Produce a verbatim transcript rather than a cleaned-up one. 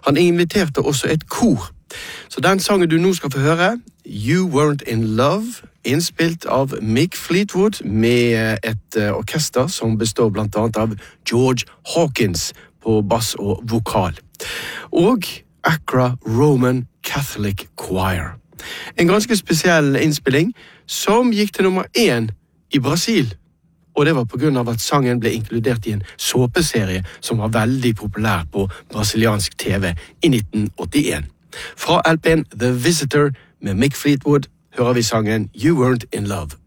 Han inviterte også et kor. Så den sangen du nå skal få høre, You Weren't In Love, innspilt av Mick Fleetwood med et orkester som består blant annet av George Hawkins på bass og vokal. Og Accra Roman Catholic Choir. En ganske spesiell innspilling som gikk til nummer én i Brasil. Og det var på grunn av at sangen ble inkludert i en såpeserie som var veldig populær på brasiliansk T V i nitten åttien. Fra L P-en The Visitor med Mick Fleetwood hører vi sangen You Weren't In Love.